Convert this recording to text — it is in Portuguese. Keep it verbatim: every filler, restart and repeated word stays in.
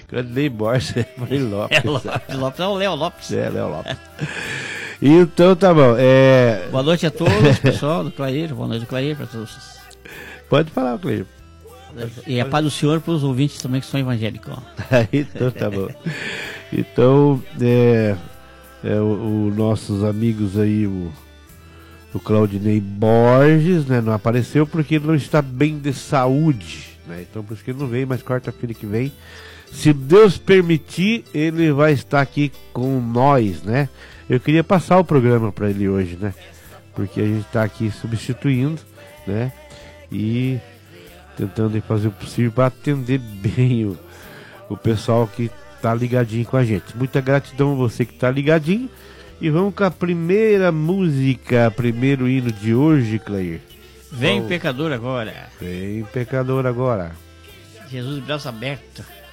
Claudinei Borges, falei Lopes. É Lopes, Lopes é o Léo Lopes. É, Léo Lopes. Então tá bom. É... Boa noite a todos, pessoal do Clareiro. Boa noite do Clareiro para todos. Pode falar, Cleio. E a paz do Senhor para os ouvintes também que são evangélicos. Então tá bom. Então, é, é, os nossos amigos aí, o, o Claudinei Borges, né, não apareceu porque ele não está bem de saúde, né? Então por isso que ele não veio, mas quarta-feira que vem, se Deus permitir, ele vai estar aqui com nós, né? Eu queria passar o programa para ele hoje, né? Porque a gente está aqui substituindo, né? E tentando fazer o possível para atender bem o, o pessoal que tá ligadinho com a gente. Muita gratidão a você que tá ligadinho. E vamos com a primeira música, primeiro hino de hoje, Clair. Vem Qual? pecador agora. Vem pecador agora. Jesus de braço aberto.